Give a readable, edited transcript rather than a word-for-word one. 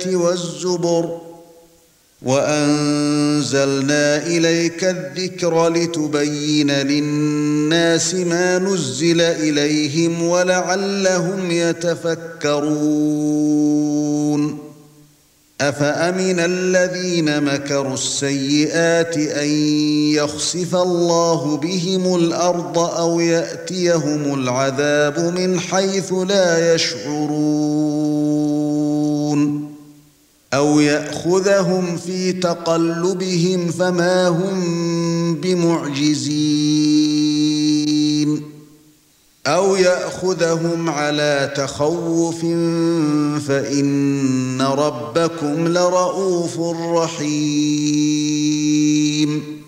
والزبر وأنزلنا إليك الذكر لتبين للناس ما نزل إليهم ولعلهم يتفكرون أفأمن الذين مكروا السيئات أن يخسف الله بهم الأرض أو يأتيهم العذاب من حيث لا يشعرون أو يأخذهم في تقلبهم فما هم بمعجزين أو يأخذهم على تخوف فإن ربكم لرءوف رحيم